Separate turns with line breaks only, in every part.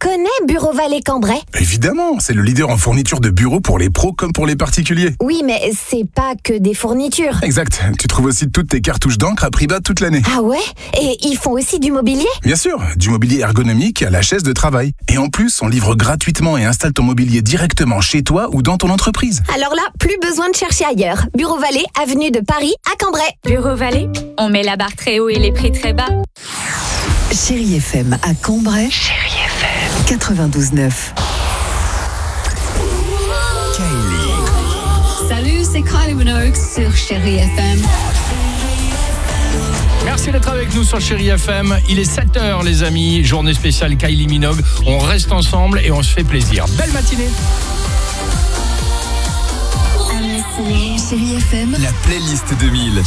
connais Bureau Vallée Cambrai?
Évidemment, c'est le leader en fourniture de bureaux pour les pros comme pour les particuliers.
Oui, mais c'est pas que des fournitures.
Exact, tu trouves aussi toutes tes cartouches d'encre à prix bas toute l'année.
Ah ouais? Et ils font aussi du mobilier?
Bien sûr, du mobilier ergonomique à la chaise de travail. Et en plus, on livre gratuitement et installe ton mobilier directement chez toi ou dans ton entreprise.
Alors là, plus besoin de chercher ailleurs. Bureau Vallée, avenue de Paris à Cambrai.
Bureau Vallée, on met la barre très haut et les prix très bas.
Chérie FM à Cambrai. Chérie FM 92.9.
Salut, c'est Kylie Minogue sur Chérie FM.
Merci d'être avec nous sur Chérie FM. Il est 7h les amis, journée spéciale Kylie Minogue. On reste ensemble et on se fait plaisir. Belle matinée.
Chérie FM.
La playlist 2000.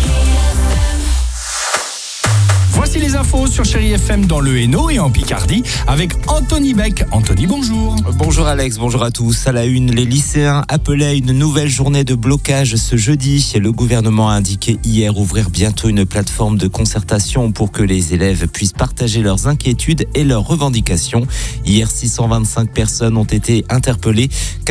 Voici les infos sur Chérie FM dans le Hainaut et en Picardie avec Anthony Beck. Anthony, bonjour.
Bonjour Alex, bonjour à tous. À la une, les lycéens appelaient à une nouvelle journée de blocage ce jeudi. Le gouvernement a indiqué hier ouvrir bientôt une plateforme de concertation pour que les élèves puissent partager leurs inquiétudes et leurs revendications. Hier, 625 personnes ont été interpellées.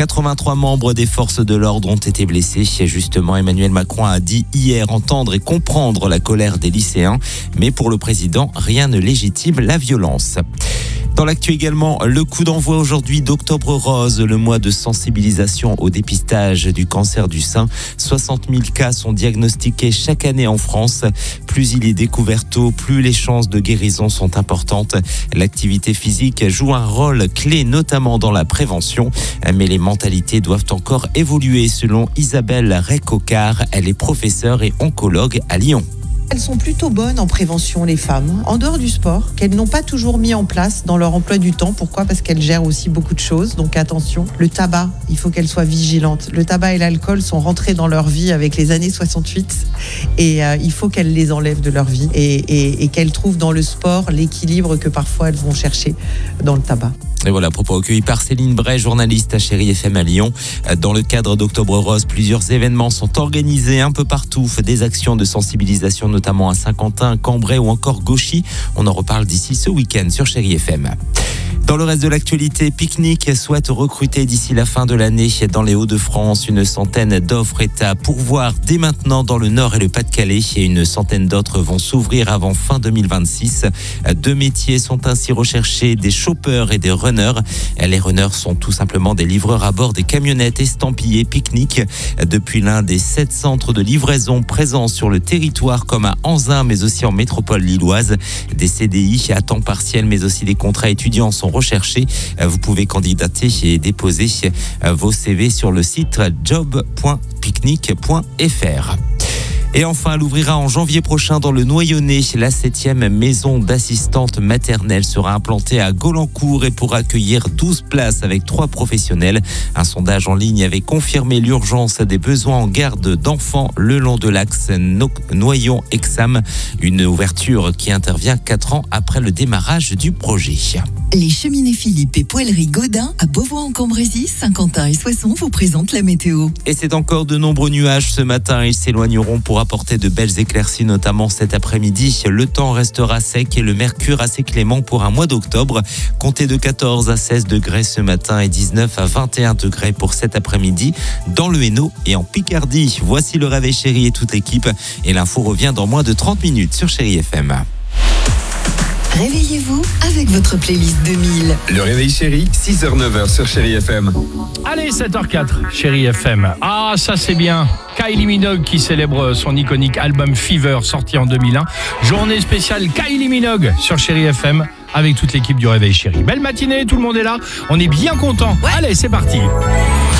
83 membres des forces de l'ordre ont été blessés. Justement, Emmanuel Macron a dit hier entendre et comprendre la colère des lycéens. Mais pour le président, rien ne légitime la violence. Dans l'actu également, le coup d'envoi aujourd'hui d'Octobre Rose, le mois de sensibilisation au dépistage du cancer du sein. 60 000 cas sont diagnostiqués chaque année en France. Plus il est découvert tôt, plus les chances de guérison sont importantes. L'activité physique joue un rôle clé, notamment dans la prévention. Mais les mentalités doivent encore évoluer, selon Isabelle Récocard. Elle est professeure et oncologue à Lyon.
Elles sont plutôt bonnes en prévention, les femmes, en dehors du sport, qu'elles n'ont pas toujours mis en place dans leur emploi du temps. Pourquoi ? Parce qu'elles gèrent aussi beaucoup de choses. Donc attention, le tabac, il faut qu'elles soient vigilantes. Le tabac et l'alcool sont rentrés dans leur vie avec les années 68 et il faut qu'elles les enlèvent de leur vie et qu'elles trouvent dans le sport l'équilibre que parfois elles vont chercher dans le tabac.
Et voilà, propos recueillis par Céline Bray, journaliste à Chérie FM à Lyon. Dans le cadre d'Octobre Rose, plusieurs événements sont organisés un peu partout. Des actions de sensibilisation, notamment à Saint-Quentin, Cambrai ou encore Gauchy. On en reparle d'ici ce week-end sur Chérie FM. Dans le reste de l'actualité, Picnic souhaite recruter d'ici la fin de l'année dans les Hauts-de-France. Une centaine d'offres est à pourvoir dès maintenant dans le Nord et le Pas-de-Calais. Et une centaine d'autres vont s'ouvrir avant fin 2026. 2 métiers sont ainsi recherchés, des choppers et des runners. Les runners sont tout simplement des livreurs à bord des camionnettes estampillées Picnic. Depuis l'un des 7 centres de livraison présents sur le territoire, comme à Anzin, mais aussi en métropole lilloise. Des CDI à temps partiel, mais aussi des contrats étudiants sont recherchés. Vous pouvez candidater et déposer vos CV sur le site job.picnic.fr. Et enfin, elle ouvrira en janvier prochain dans le Noyonnais. La 7e maison d'assistante maternelle sera implantée à Golancourt et pourra accueillir 12 places avec 3 professionnels. Un sondage en ligne avait confirmé l'urgence des besoins en garde d'enfants le long de l'axe Noyon-Exam. Une ouverture qui intervient 4 ans après le démarrage du projet.
Les cheminées Philippe et Poêlerie Godin à Beauvoir-en-Cambrésis, Saint-Quentin et Soissons vous présentent la météo.
Et c'est encore de nombreux nuages ce matin. Ils s'éloigneront pour apporter de belles éclaircies, notamment cet après-midi. Le temps restera sec et le mercure assez clément pour un mois d'octobre. Comptez de 14 à 16 degrés ce matin et 19 à 21 degrés pour cet après-midi dans le Hainaut et en Picardie. Voici le réveil Chérie et toute l'équipe. Et l'info revient dans moins de 30 minutes sur Chérie FM.
Réveillez-vous avec votre playlist 2000.
Le réveil Chérie, 6h-9h sur Chérie FM.
Allez, 7h04, Chérie FM. Ah, ça c'est bien. Kylie Minogue qui célèbre son iconique album Fever sorti en 2001. Journée spéciale Kylie Minogue sur Chérie FM avec toute l'équipe du Réveil Chérie. Belle matinée, tout le monde est là. On est bien content. Ouais. Allez, c'est parti.